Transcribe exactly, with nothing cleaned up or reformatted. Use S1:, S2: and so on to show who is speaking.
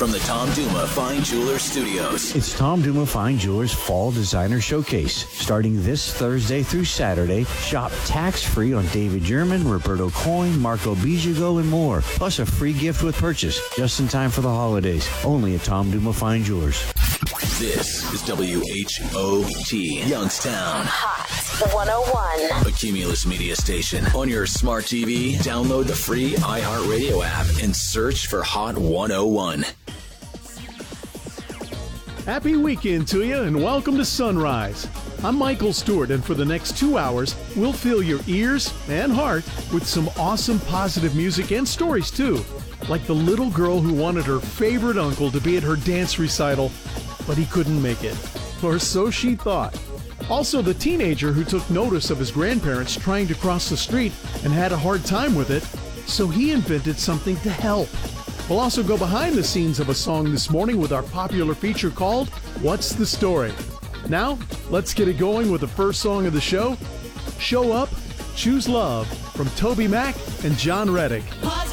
S1: from the Tom Duma Fine Jewelers Studios.
S2: It's Tom Duma Fine Jewelers Fall Designer Showcase. Starting this Thursday through Saturday, shop tax-free on David German, Roberto Coin, Marco Bijago, and more. Plus a free gift with purchase, just in time for the holidays. Only at Tom Duma Fine Jewelers.
S1: This is W H O T, Youngstown.
S3: Hot one oh one.
S1: A Cumulus Media Station. On your smart T V, download the free iHeartRadio app and search for Hot one oh one.
S4: Happy weekend to you and welcome to Sunrise. I'm Michael Stewart, and for the next two hours, we'll fill your ears and heart with some awesome positive music and stories too. Like the little girl who wanted her favorite uncle to be at her dance recital, but he couldn't make it. Or so she thought. Also, the teenager who took notice of his grandparents trying to cross the street and had a hard time with it, so he invented something to help. We'll also go behind the scenes of a song this morning with our popular feature called What's the Story? Now, let's get it going with the first song of the show, Show Up, Choose Love, from Toby Mac and John Reddick.
S5: Pause